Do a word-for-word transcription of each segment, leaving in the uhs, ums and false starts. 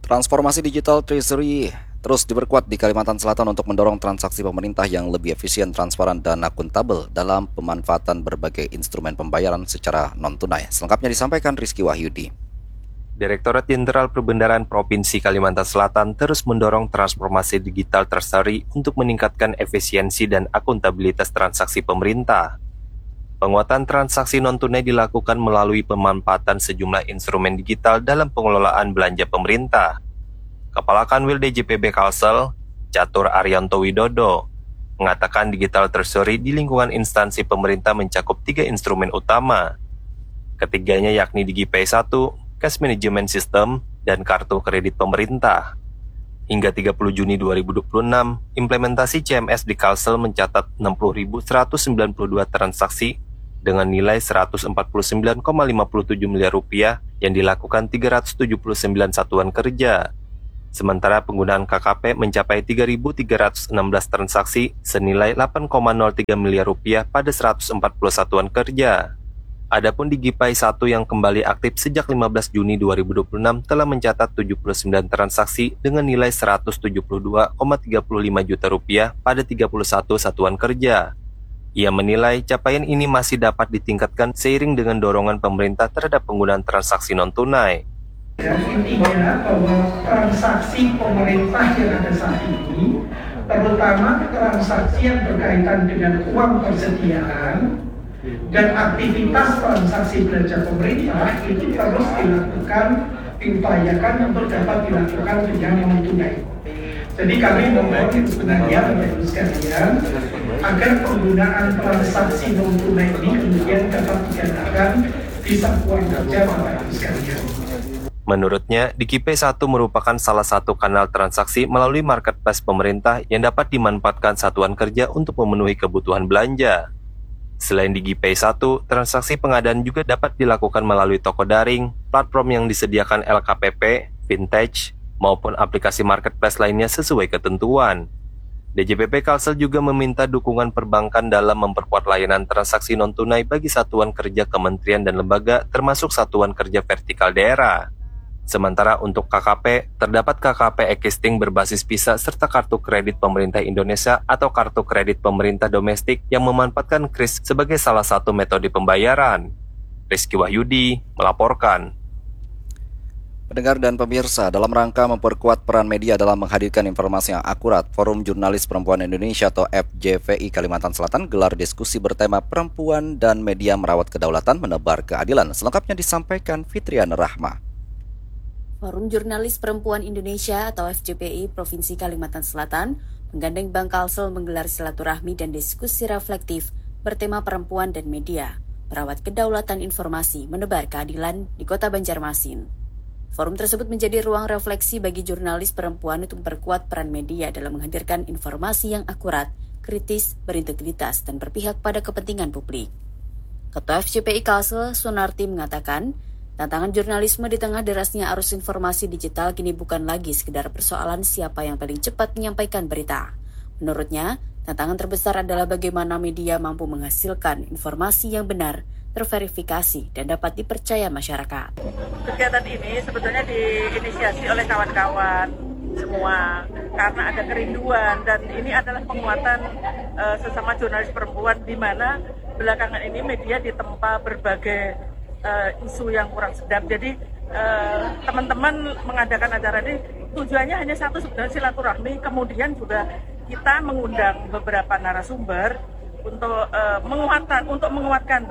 Transformasi digital Treasury terus diperkuat di Kalimantan Selatan untuk mendorong transaksi pemerintah yang lebih efisien, transparan, dan akuntabel dalam pemanfaatan berbagai instrumen pembayaran secara non-tunai. Selengkapnya disampaikan Rizky Wahyudi. Direktorat Jenderal Perbendaharaan Provinsi Kalimantan Selatan terus mendorong transformasi digital Treasury untuk meningkatkan efisiensi dan akuntabilitas transaksi pemerintah. Penguatan transaksi non-tunai dilakukan melalui pemanfaatan sejumlah instrumen digital dalam pengelolaan belanja pemerintah. Kepala Kanwil D J P B Kalsel, Catur Arianto Widodo, mengatakan digital treasury di lingkungan instansi pemerintah mencakup tiga instrumen utama. Ketiganya yakni DigiPay satu, Cash Management System, dan Kartu Kredit Pemerintah. Hingga tiga puluh Juni dua ribu dua puluh enam, implementasi C M S di Kalsel mencatat enam puluh ribu seratus sembilan puluh dua transaksi dengan nilai seratus empat puluh sembilan koma lima tujuh miliar rupiah yang dilakukan tiga ratus tujuh puluh sembilan satuan kerja. Sementara penggunaan K K P mencapai tiga ribu tiga ratus enam belas transaksi senilai delapan koma nol tiga miliar rupiah pada seratus empat puluh satuan kerja. Adapun DigiPay satu yang kembali aktif sejak lima belas Juni dua ribu dua puluh enam telah mencatat tujuh puluh sembilan transaksi dengan nilai seratus tujuh puluh dua koma tiga lima juta rupiah pada tiga puluh satu satuan kerja. Ia menilai capaian ini masih dapat ditingkatkan seiring dengan dorongan pemerintah terhadap penggunaan transaksi non-tunai. Dan intinya bahwa transaksi pemerintah yang ada saat ini, terutama transaksi yang berkaitan dengan uang persediaan dan aktivitas transaksi belanja pemerintah itu terus dilakukan, diupayakan untuk dapat dilakukan dengan non-tunai. Jadi kami mohon sebenarnya Bapak Ibu sekalian agar penggunaan transaksi non-tunai ini kemudian dapat digandakan di satuan kerja Bapak Ibu sekalian. Menurutnya, DigiPay satu merupakan salah satu kanal transaksi melalui marketplace pemerintah yang dapat dimanfaatkan satuan kerja untuk memenuhi kebutuhan belanja. Selain DigiPay satu, transaksi pengadaan juga dapat dilakukan melalui toko daring, platform yang disediakan L K P P, Vintage, maupun aplikasi marketplace lainnya sesuai ketentuan. D J P P Kalsel juga meminta dukungan perbankan dalam memperkuat layanan transaksi non-tunai bagi satuan kerja kementerian dan lembaga termasuk satuan kerja vertikal daerah. Sementara untuk K K P, terdapat K K P existing berbasis Visa serta Kartu Kredit Pemerintah Indonesia atau Kartu Kredit Pemerintah Domestik yang memanfaatkan kris sebagai salah satu metode pembayaran. Rizky Wahyudi melaporkan. Pendengar dan pemirsa, dalam rangka memperkuat peran media dalam menghadirkan informasi yang akurat, Forum Jurnalis Perempuan Indonesia atau F J V I Kalimantan Selatan gelar diskusi bertema Perempuan dan Media Merawat Kedaulatan Menebar Keadilan. Selengkapnya disampaikan Fitriana Rahma. Forum Jurnalis Perempuan Indonesia atau F J P I Provinsi Kalimantan Selatan menggandeng Bank Kalsel menggelar silaturahmi dan diskusi reflektif bertema Perempuan dan Media Merawat Kedaulatan Informasi Menebar Keadilan di Kota Banjarmasin. Forum tersebut menjadi ruang refleksi bagi jurnalis perempuan untuk memperkuat peran media dalam menghadirkan informasi yang akurat, kritis, berintegritas, dan berpihak pada kepentingan publik. Ketua F J P I Kalsel, Sunarti, mengatakan, tantangan jurnalisme di tengah derasnya arus informasi digital kini bukan lagi sekedar persoalan siapa yang paling cepat menyampaikan berita. Menurutnya, tantangan terbesar adalah bagaimana media mampu menghasilkan informasi yang benar, terverifikasi, dan dapat dipercaya masyarakat. Kegiatan ini sebetulnya diinisiasi oleh kawan-kawan semua karena ada kerinduan dan ini adalah penguatan uh, sesama jurnalis perempuan di mana belakangan ini media ditempa berbagai uh, isu yang kurang sedap. Jadi uh, teman-teman mengadakan acara ini tujuannya hanya satu, sebenarnya silaturahmi, kemudian juga kita mengundang beberapa narasumber untuk uh, menguatkan untuk menguatkan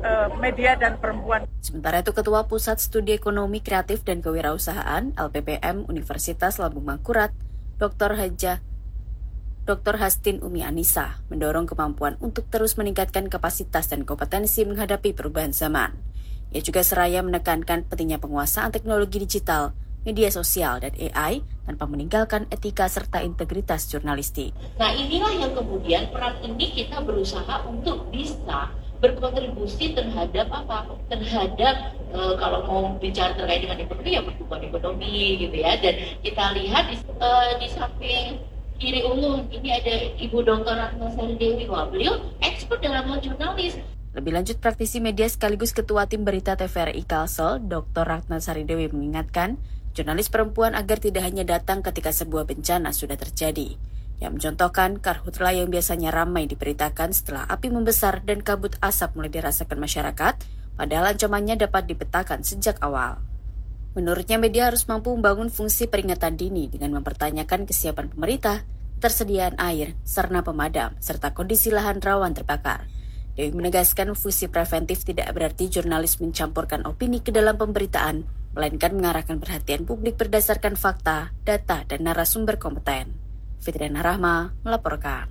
media dan perempuan. Sementara itu, Ketua Pusat Studi Ekonomi Kreatif dan Kewirausahaan L P P M Universitas Lambung Mangkurat, Doktor Haja Doktor Hastin Umi Anissa, mendorong kemampuan untuk terus meningkatkan kapasitas dan kompetensi menghadapi perubahan zaman. Ia juga seraya menekankan pentingnya penguasaan teknologi digital, media sosial, dan A I tanpa meninggalkan etika serta integritas jurnalistik. Nah, inilah yang kemudian peran ini kita berusaha untuk bisa berkontribusi terhadap apa? Terhadap e, kalau mau bicara terkait dengan ekonomi ya pertumbuhan ekonomi gitu ya. Dan kita lihat di, e, di samping kiri ulun ini ada Ibu Doktor Ratna Sari Dewi. Wah, beliau expert dalam hal jurnalis. Lebih lanjut, praktisi media sekaligus Ketua Tim Berita T V R I Kalsel, Doktor Ratna Sari Dewi mengingatkan, jurnalis perempuan agar tidak hanya datang ketika sebuah bencana sudah terjadi. Yang mencontohkan karhutla yang biasanya ramai diberitakan setelah api membesar dan kabut asap mulai dirasakan masyarakat, padahal ancamannya dapat dipetakan sejak awal. Menurutnya media harus mampu membangun fungsi peringatan dini dengan mempertanyakan kesiapan pemerintah, ketersediaan air, sarana pemadam, serta kondisi lahan rawan terbakar. Dewi menegaskan fungsi preventif tidak berarti jurnalis mencampurkan opini ke dalam pemberitaan, melainkan mengarahkan perhatian publik berdasarkan fakta, data, dan narasumber kompeten. Fitriana Rahma melaporkan.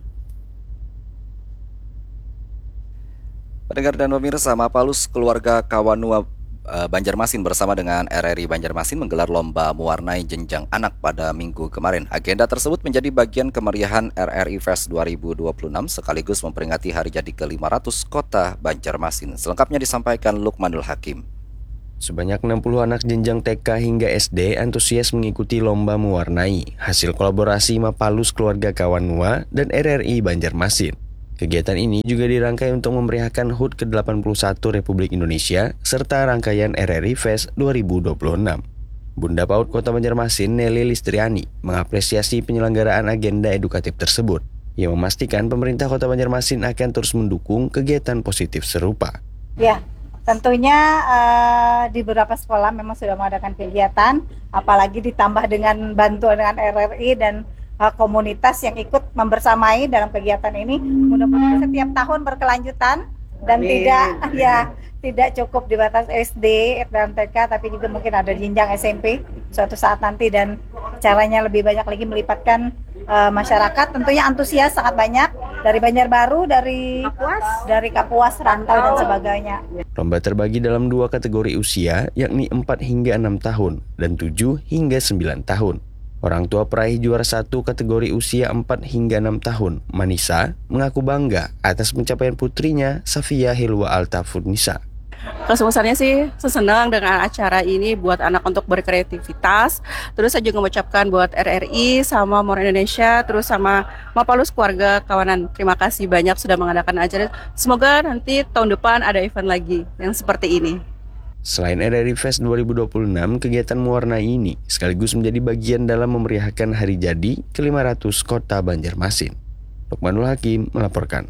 Pendengar dan pemirsa, Mapalus keluarga Kawanua Banjarmasin bersama dengan R R I Banjarmasin menggelar lomba mewarnai jenjang anak pada minggu kemarin. Agenda tersebut menjadi bagian kemeriahan R R I Fest dua ribu dua puluh enam sekaligus memperingati hari jadi ke lima ratus kota Banjarmasin. Selengkapnya disampaikan Lukmanul Hakim. Sebanyak enam puluh anak jenjang T K hingga S D antusias mengikuti lomba mewarnai, hasil kolaborasi Mapalus keluarga Kawanua dan R R I Banjarmasin. Kegiatan ini juga dirangkai untuk memeriahkan H U T ke delapan puluh satu Republik Indonesia serta rangkaian R R I Fest dua ribu dua puluh enam. Bunda PAUD Kota Banjarmasin, Nelly Listriani, mengapresiasi penyelenggaraan agenda edukatif tersebut. Ia memastikan pemerintah Kota Banjarmasin akan terus mendukung kegiatan positif serupa. Ya, tentunya uh, di beberapa sekolah memang sudah mengadakan kegiatan, apalagi ditambah dengan bantuan dengan R R I dan komunitas yang ikut membersamai dalam kegiatan ini. Mudah-mudahan setiap tahun berkelanjutan dan Amin. tidak ya tidak cukup di batas S D dan T K, tapi juga mungkin ada jenjang S M P suatu saat nanti, dan caranya lebih banyak lagi melibatkan uh, masyarakat. Tentunya antusias sangat banyak dari Banjarbaru, dari Kapuas, dari Kapuas, Rantau dan sebagainya. Lomba terbagi dalam dua kategori usia, yakni empat hingga enam tahun dan tujuh hingga sembilan tahun. Orang tua peraih juara satu kategori usia empat hingga enam tahun, Manisa, mengaku bangga atas pencapaian putrinya, Safia Hilwa Altafurnisa. Kalau besarnya sih senang dengan acara ini buat anak untuk berkreativitas. Terus saya juga mengucapkan buat R R I sama More Indonesia, terus sama Mapalus keluarga kawanan. Terima kasih banyak sudah mengadakan acara. Semoga nanti tahun depan ada event lagi yang seperti ini. Selain R R I Fest dua ribu dua puluh enam, kegiatan mewarnai ini sekaligus menjadi bagian dalam memeriahkan hari jadi ke lima ratus kota Banjarmasin. Lukmanul Hakim melaporkan.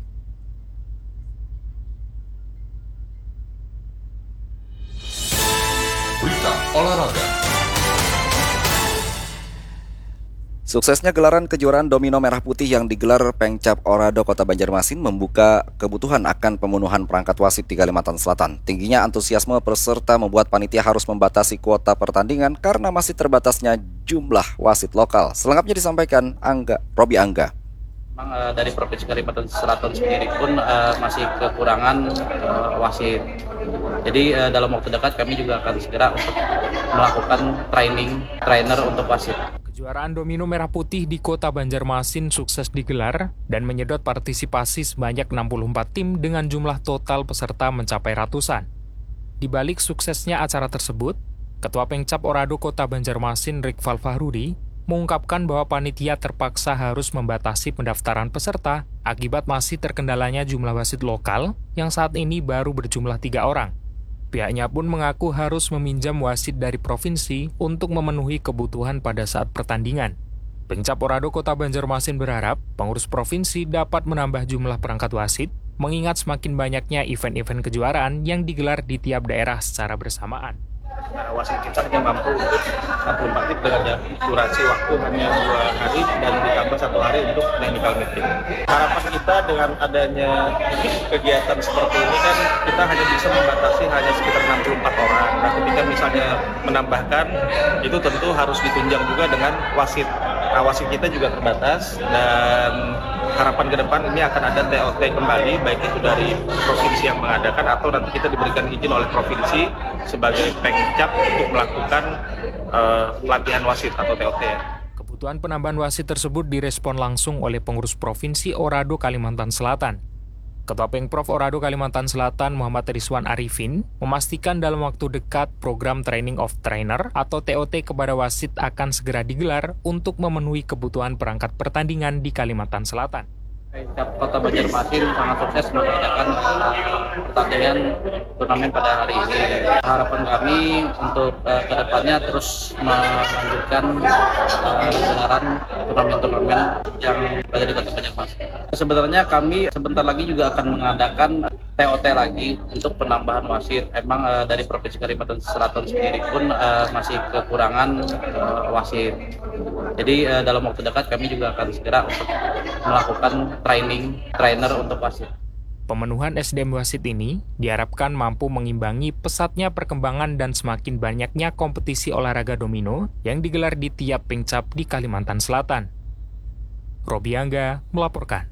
Berita olahraga. Suksesnya gelaran kejuaraan domino merah putih yang digelar Pengcap Orado Kota Banjarmasin membuka kebutuhan akan pemenuhan perangkat wasit di Kalimantan Selatan. Tingginya antusiasme peserta membuat panitia harus membatasi kuota pertandingan karena masih terbatasnya jumlah wasit lokal. Selengkapnya disampaikan Angga, Robi Angga. Memang uh, dari Provinsi Kalimantan Selatan sendiri pun uh, masih kekurangan uh, wasit. Jadi uh, dalam waktu dekat kami juga akan segera untuk melakukan training trainer untuk wasit. Kejuaraan domino merah putih di Kota Banjarmasin sukses digelar dan menyedot partisipasi sebanyak enam puluh empat tim dengan jumlah total peserta mencapai ratusan. Di balik suksesnya acara tersebut, Ketua Pengcap Orado Kota Banjarmasin Rikval Fahrudi mengungkapkan bahwa panitia terpaksa harus membatasi pendaftaran peserta akibat masih terkendalanya jumlah wasit lokal yang saat ini baru berjumlah tiga orang. Pihaknya pun mengaku harus meminjam wasit dari provinsi untuk memenuhi kebutuhan pada saat pertandingan. Pengcap Orado Kota Banjarmasin berharap pengurus provinsi dapat menambah jumlah perangkat wasit, mengingat semakin banyaknya event-event kejuaraan yang digelar di tiap daerah secara bersamaan. Nah, wasit kita hanya mampu untuk enam puluh empat tim dengan durasi waktu hanya dua hari dan ditambah satu hari untuk technical meeting. Harapan kita dengan adanya kegiatan seperti ini kan kita hanya bisa membatasi hanya sekitar enam puluh empat orang. Nah, ketika misalnya menambahkan, itu tentu harus ditunjang juga dengan wasit. Nah, wasit kita juga terbatas dan harapan ke depan ini akan ada T O T kembali, baik itu dari provinsi yang mengadakan atau nanti kita diberikan izin oleh provinsi sebagai Pengcap untuk melakukan uh, pelatihan wasit atau T O T. Kebutuhan penambahan wasit tersebut direspon langsung oleh pengurus provinsi Orado Kalimantan Selatan. Ketua Pengprov Orado Kalimantan Selatan Muhammad Rizwan Arifin memastikan dalam waktu dekat program Training of Trainer atau T O T kepada wasit akan segera digelar untuk memenuhi kebutuhan perangkat pertandingan di Kalimantan Selatan. Kota Banjarmasin sangat sukses mengadakan pertandingan turnamen pada hari ini. Harapan kami untuk uh, kedepannya terus melanjutkan uh, gelaran turnamen-turnamen yang berada di Kota Banjarmasin. Sebenarnya kami sebentar lagi juga akan mengadakan T O T lagi untuk penambahan wasit. Emang uh, dari Provinsi Kalimantan Selatan sendiri pun uh, masih kekurangan uh, wasit. Jadi uh, dalam waktu dekat kami juga akan segera untuk melakukan training trainer untuk wasit. Pemenuhan S D M wasit ini diharapkan mampu mengimbangi pesatnya perkembangan dan semakin banyaknya kompetisi olahraga domino yang digelar di tiap pengcap di Kalimantan Selatan. Robi Angga melaporkan.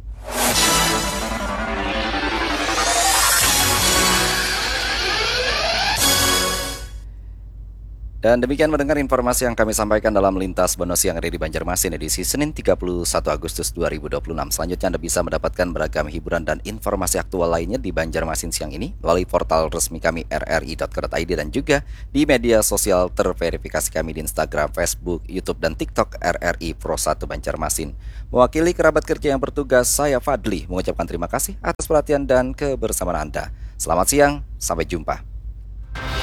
Dan demikian mendengar informasi yang kami sampaikan dalam Lintas Bono Siang ada di Banjarmasin edisi Senin tiga puluh satu Agustus dua ribu dua puluh enam. Selanjutnya Anda bisa mendapatkan beragam hiburan dan informasi aktual lainnya di Banjarmasin siang ini melalui portal resmi kami r r i dot co dot i d dan juga di media sosial terverifikasi kami di Instagram, Facebook, YouTube, dan TikTok R R I Pro satu Banjarmasin. Mewakili kerabat kerja yang bertugas, saya Fadli mengucapkan terima kasih atas perhatian dan kebersamaan Anda. Selamat siang, sampai jumpa.